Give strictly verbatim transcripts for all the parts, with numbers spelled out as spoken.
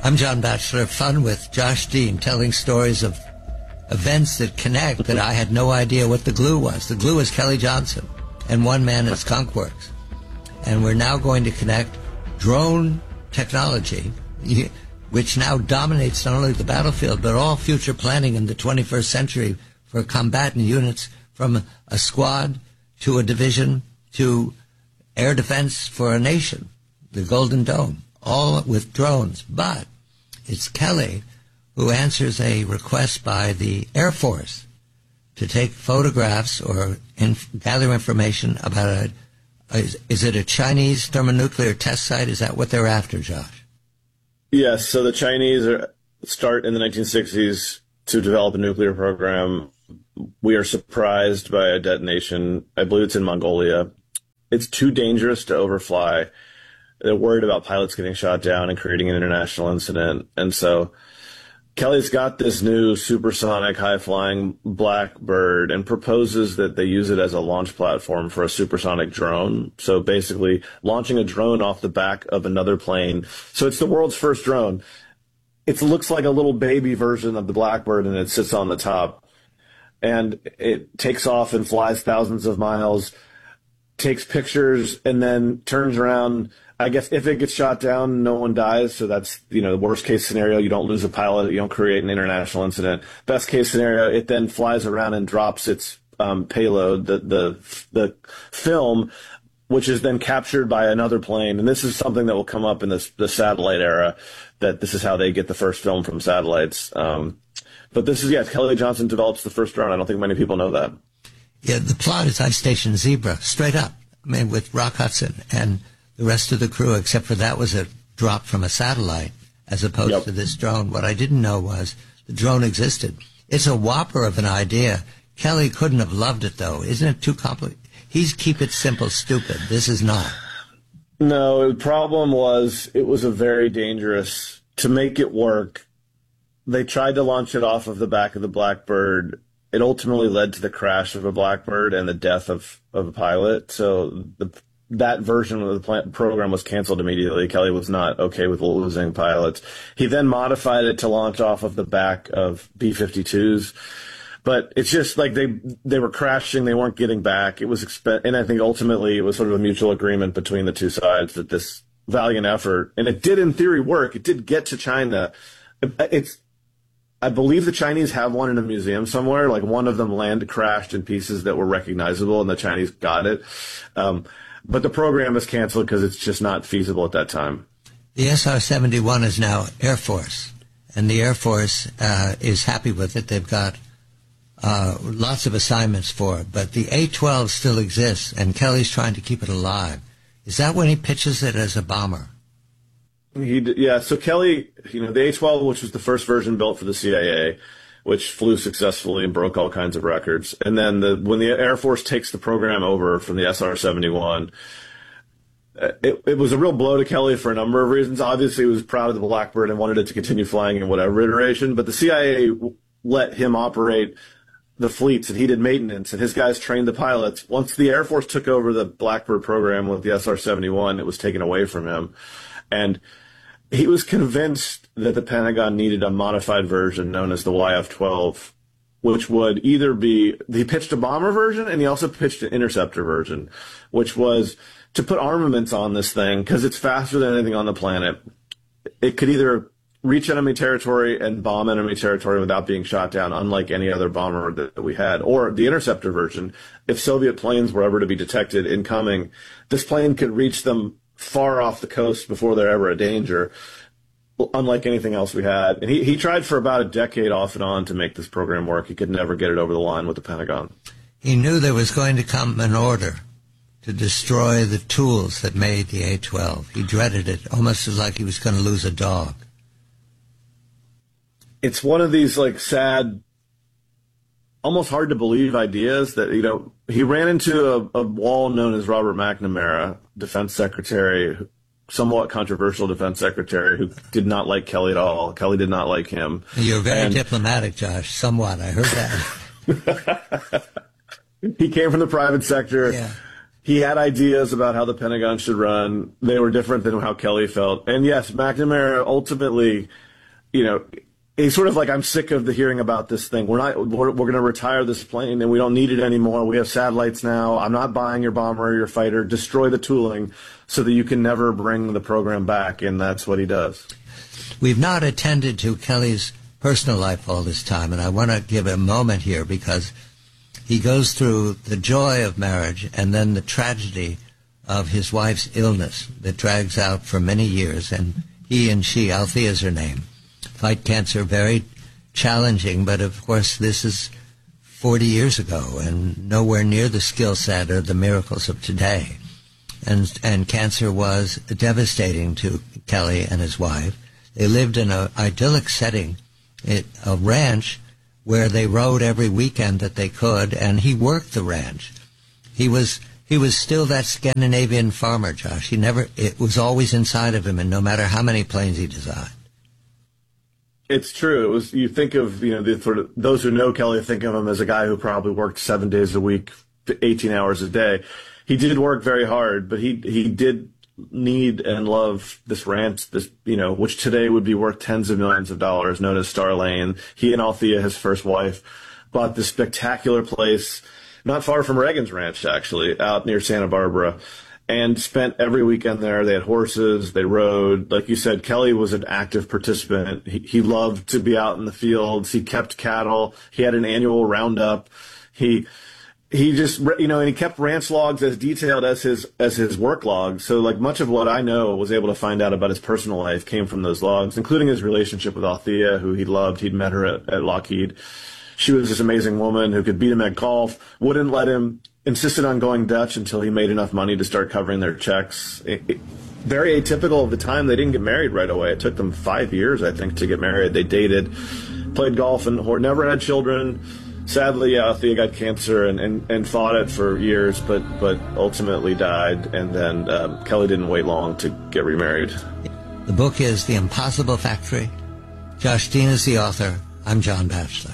I'm John Batchelor. Fun with Josh Dean, telling stories of events that connect that I had no idea what the glue was. The glue was Kelly Johnson and one man at Skunkworks. And we're now going to connect drone technology, which now dominates not only the battlefield, but all future planning in the twenty-first century for combatant units, from a squad to a division to air defense for a nation, the Golden Dome, all with drones. But it's Kelly who answers a request by the Air Force to take photographs or inf- gather information about a, is, is it a Chinese thermonuclear test site? Is that what they're after, Josh? Yes, so the Chinese are, start in the nineteen sixties to develop a nuclear program. We are surprised by a detonation. I believe it's in Mongolia. It's too dangerous to overfly. They're worried about pilots getting shot down and creating an international incident. And so Kelly's got this new supersonic high-flying Blackbird and proposes that they use it as a launch platform for a supersonic drone. So basically launching a drone off the back of another plane. So it's the world's first drone. It looks like a little baby version of the Blackbird, and it sits on the top. And it takes off and flies thousands of miles, takes pictures, and then turns around. I guess if it gets shot down, no one dies. So that's, you know, the worst case scenario. You don't lose a pilot. You don't create an international incident. Best case scenario, it then flies around and drops its um, payload, the, the, the film, which is then captured by another plane. And this is something that will come up in this, the satellite era, that this is how they get the first film from satellites. Um, but this is, yeah, Kelly Johnson develops the first drone. I don't think many people know that. Yeah, the plot is I stationed Zebra, straight up. I mean, with Rock Hudson and the rest of the crew, except for that was a drop from a satellite as opposed yep. to this drone. What I didn't know was the drone existed. It's a whopper of an idea. Kelly couldn't have loved it, though. Isn't it too complicated? He's keep it simple, stupid. This is not. No, the problem was it was a very dangerous, to make it work, they tried to launch it off of the back of the Blackbird. It ultimately led to the crash of a Blackbird and the death of, of a pilot. So the, that version of the plan, program was canceled immediately. Kelly was not okay with losing pilots. He then modified it to launch off of the back of B fifty-twos. But it's just like they they were crashing, they weren't getting back. It was exp- and I think ultimately it was sort of a mutual agreement between the two sides that this valiant effort, and it did in theory work. It did get to China. It's I believe the Chinese have one in a museum somewhere. Like one of them land crashed in pieces that were recognizable, and the Chinese got it. Um, but the program is canceled because it's just not feasible at that time. The S R seventy-one is now Air Force, and the Air Force uh, is happy with it. They've got uh, lots of assignments for it. But the A twelve still exists, and Kelly's trying to keep it alive. Is that when he pitches it as a bomber? He, yeah, so Kelly, you know, the A twelve, which was the first version built for the C I A, which flew successfully and broke all kinds of records. And then the, when the Air Force takes the program over from the S R seventy-one, it, it was a real blow to Kelly for a number of reasons. Obviously, he was proud of the Blackbird and wanted it to continue flying in whatever iteration, but the C I A let him operate the fleets, and he did maintenance, and his guys trained the pilots. Once the Air Force took over the Blackbird program with the S R seventy-one, it was taken away from him. And he was convinced that the Pentagon needed a modified version known as the Y F twelve, which would either be, he pitched a bomber version, and he also pitched an interceptor version, which was to put armaments on this thing, because it's faster than anything on the planet. It could either reach enemy territory and bomb enemy territory without being shot down, unlike any other bomber that we had, or the interceptor version. If Soviet planes were ever to be detected incoming, this plane could reach them far off the coast before they're ever a danger, unlike anything else we had. And he, he tried for about a decade off and on to make this program work. He could never get it over the line with the Pentagon. He knew there was going to come an order to destroy the tools that made the A twelve. He dreaded it, almost as like he was going to lose a dog. It's one of these, like, sad, almost hard to believe ideas that, you know, he ran into a, a wall known as Robert McNamara, defense secretary, somewhat controversial defense secretary, who did not like Kelly at all. Kelly did not like him. You're very and, diplomatic, Josh. Somewhat. I heard that. He came from the private sector. Yeah. he had ideas about how the Pentagon should run. They were different than how Kelly felt. And yes, McNamara ultimately, you know, he's sort of like, I'm sick of the hearing about this thing. We're not, we're, we're going to retire this plane and we don't need it anymore. We have satellites now. I'm not buying your bomber or your fighter. Destroy the tooling so that you can never bring the program back. And that's what he does. We've not attended to Kelly's personal life all this time, and I want to give a moment here because he goes through the joy of marriage and then the tragedy of his wife's illness that drags out for many years. And he and she, Althea is her name, fight cancer, very challenging. But, of course, this is forty years ago and nowhere near the skill set or the miracles of today. And, and cancer was devastating to Kelly and his wife. They lived in an idyllic setting, it, a ranch, where they rode every weekend that they could, and he worked the ranch. He was he was still that Scandinavian farmer, Josh. He never it was always inside of him, and no matter how many planes he designed. It's true. It was. You think of you know the sort of those who know Kelly think of him as a guy who probably worked seven days a week, eighteen hours a day. He did work very hard, but he he did need and love this ranch, this, you know, which today would be worth tens of millions of dollars, known as Star Lane. He and Althea, his first wife, bought this spectacular place not far from Reagan's ranch, actually, out near Santa Barbara, and spent every weekend there. They had horses, they rode. Like you said, Kelly was an active participant. He, he loved to be out in the fields. He kept cattle. He had an annual roundup. He He just, you know, and he kept ranch logs as detailed as his as his work logs. So, like, much of what I know was able to find out about his personal life came from those logs, including his relationship with Althea, who he loved. He'd met her at, at Lockheed. She was this amazing woman who could beat him at golf, wouldn't let him, insisted on going Dutch until he made enough money to start covering their checks. It, it, very atypical of the time. They didn't get married right away. It took them five years, I think, to get married. They dated, played golf, and never had children. Sadly, Althea got cancer and, and, and fought it for years, but, but ultimately died. And then um, Kelly didn't wait long to get remarried. The book is The Impossible Factory. Josh Dean is the author. I'm John Batchelor.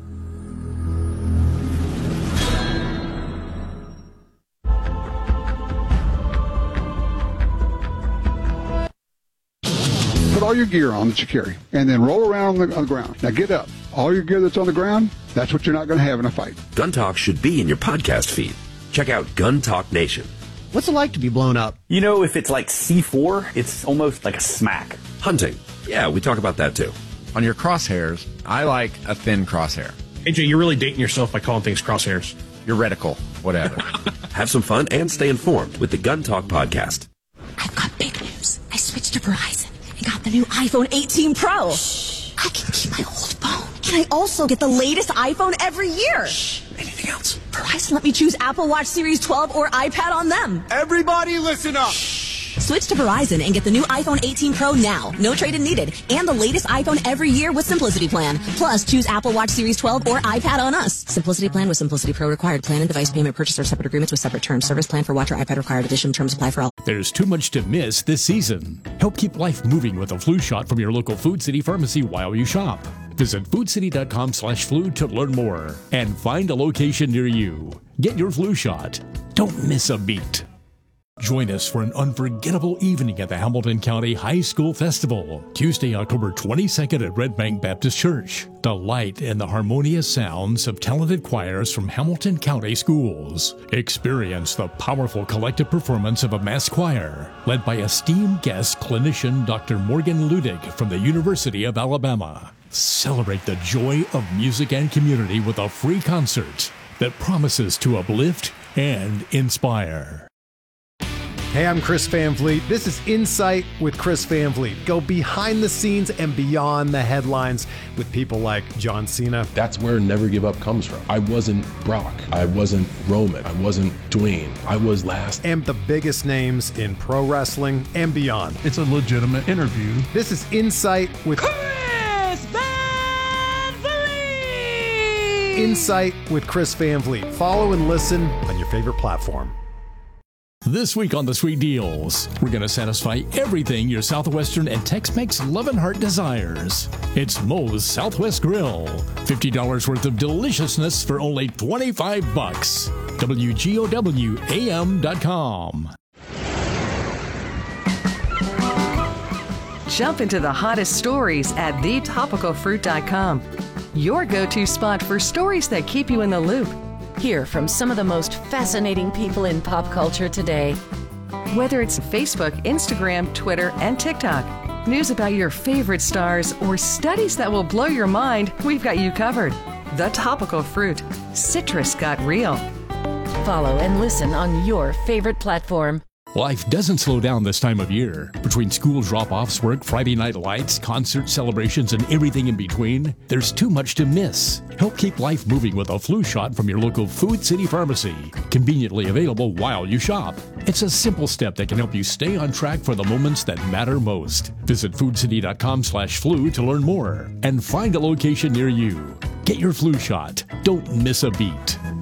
Put all your gear on that you carry, and then roll around on the, on the ground. Now get up. All your gear that's on the ground, that's what you're not going to have in a fight. Gun Talk should be in your podcast feed. Check out Gun Talk Nation. What's it like to be blown up? You know, if it's like C four, it's almost like a smack. Hunting. Yeah, we talk about that too. On your crosshairs, I like a thin crosshair. A J, you're really dating yourself by calling things crosshairs. Your reticle, whatever. Have some fun and stay informed with the Gun Talk podcast. I've got big news. I switched to Verizon and got the new iPhone eighteen Pro. Shh. I can keep my old phone. And I also get the latest iPhone every year. Shh. Anything else? Verizon let me choose Apple Watch Series twelve or iPad on them. Everybody listen up. Shh. Switch to Verizon and get the new iPhone eighteen Pro now. No trade-in needed. And the latest iPhone every year with Simplicity Plan. Plus, choose Apple Watch Series twelve or iPad on us. Simplicity Plan with Simplicity Pro required. Plan and device payment purchase or separate agreements with separate terms. Service plan for watch or iPad required. Additional terms apply for all. There's too much to miss this season. Help keep life moving with a flu shot from your local Food City pharmacy while you shop. Visit foodcity.com slash flu to learn more and find a location near you. Get your flu shot. Don't miss a beat. Join us for an unforgettable evening at the Hamilton County High School Festival, Tuesday, October twenty-second at Red Bank Baptist Church. Delight in the harmonious sounds of talented choirs from Hamilton County schools. Experience the powerful collective performance of a mass choir, led by esteemed guest clinician Doctor Morgan Ludig from the University of Alabama. Celebrate the joy of music and community with a free concert that promises to uplift and inspire. Hey, I'm Chris Van Vliet. This is Insight with Chris Van Vliet. Go behind the scenes and beyond the headlines with people like John Cena. That's where Never Give Up comes from. I wasn't Brock. I wasn't Roman. I wasn't Dwayne. I was last. And the biggest names in pro wrestling and beyond. It's a legitimate interview. This is Insight with Chris Van Vliet. Insight with Chris Van Vliet. Follow and listen on your favorite platform. This week on the Sweet Deals, we're going to satisfy everything your Southwestern and Tex-Mex love and heart desires. It's Moe's Southwest Grill. fifty dollars worth of deliciousness for only twenty-five bucks. W G O W A M dot com. Jump into the hottest stories at the topical fruit dot com. Your go-to spot for stories that keep you in the loop. Hear from some of the most fascinating people in pop culture today. Whether it's Facebook, Instagram, Twitter, and TikTok, news about your favorite stars, or studies that will blow your mind, we've got you covered. The Topical Fruit. Citrus got real. Follow and listen on your favorite platform. Life doesn't slow down this time of year. Between school drop-offs, work, Friday night lights, concert celebrations, and everything in between, there's too much to miss. Help keep life moving with a flu shot from your local Food City Pharmacy. Conveniently available while you shop. It's a simple step that can help you stay on track for the moments that matter most. Visit food city dot com slash flu to learn more and find a location near you. Get your flu shot. Don't miss a beat.